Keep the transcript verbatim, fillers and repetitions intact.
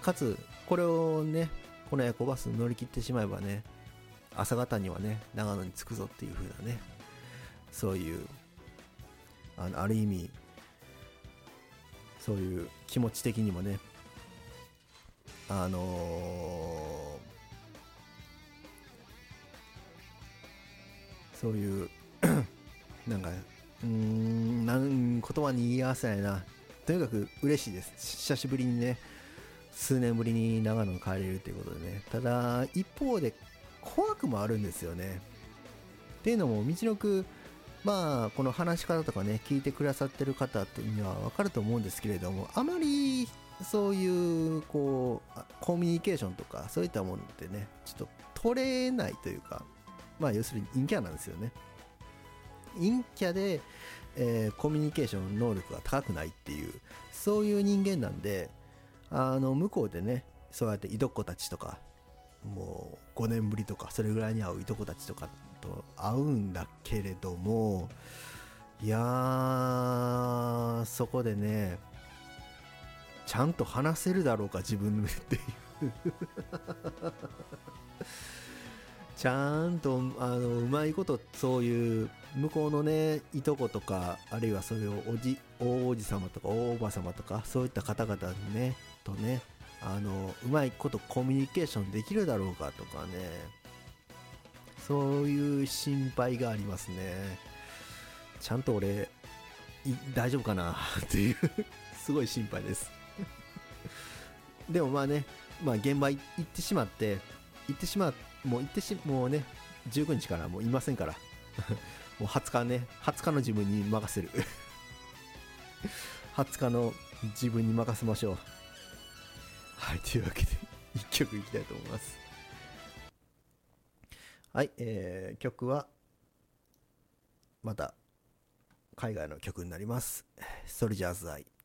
かつこれをね、この夜行バス乗り切ってしまえばね、朝方にはね長野に着くぞっていう風なね、そういうあのある意味そういう気持ち的にもね、あのー、そういうなんかうーんなん言葉に言い合わせないな、とにかく嬉しいです。久しぶりにね、数年ぶりに長野に帰れるということでね。ただ一方で怖くもあるんですよね。っていうのも道のく、まあこの話し方とかね聞いてくださってる方には分かると思うんですけれども、あまりそういうこうコミュニケーションとかそういったものってねちょっと取れないというか、まあ要するに陰キャなんですよね。陰キャで、えーコミュニケーション能力が高くないっていう、そういう人間なんで、あの向こうでねそうやっていとこたちとか、もうごねんぶりとかそれぐらいに会ういとこたちとかと会うんだけれども、いやーそこでねちゃんと話せるだろうか自分っていうちゃんとあのうまいことそういう向こうのねいとことか、あるいはそういうおじ大おじ様とか大おば様とかそういった方々ねとね、あのうまいことコミュニケーションできるだろうかとかね、そういう心配がありますね。ちゃんと俺大丈夫かなっていうすごい心配ですでもまあね、まあ現場行ってしまって行ってしまうもう行ってしもうねじゅうくにちからもういませんからもうはつかねはつかの自分に任せるはつかの自分に任せましょう。はい、というわけでいっきょくいきたいと思います。はい、えー、曲はまた海外の曲になります。ソルジャーズアイ。